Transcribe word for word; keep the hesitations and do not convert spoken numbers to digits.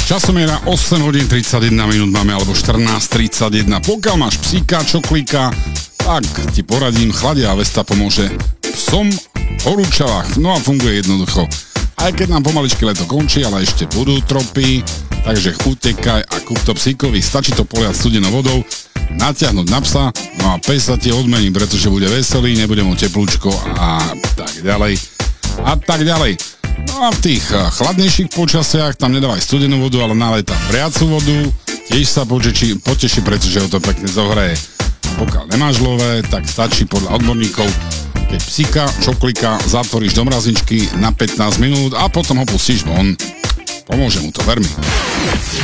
Časomiera osem hodín tridsaťjeden minút máme, alebo štrnásť tridsaťjeden. Pokiaľ máš psíka, čoklíka, tak ti poradím, chladia Vesta pomôže psom v horúčavách. No a funguje jednoducho. Aj keď nám pomaličky leto končí, ale ešte budú tropy, takže utekaj a kúp to psíkovi. Stačí to poliať studenou vodou, natiahnuť na psa, no a pes sa ti odmení, pretože bude veselý, nebude mu teplúčko a tak ďalej. A tak ďalej. No a v tých chladnejších počasiach tam nedávaj studenú vodu, ale nalej tam vriacu vodu, tiež sa poteší, poteší, pretože ho to pekne zohreje. A pokiaľ nemáš lové, tak stačí podľa odborníkov, keď psíka, čoklíka zatvoríš do mrazničky na pätnásť minút a potom ho pustíš von. Pomôže mu to, ver mi.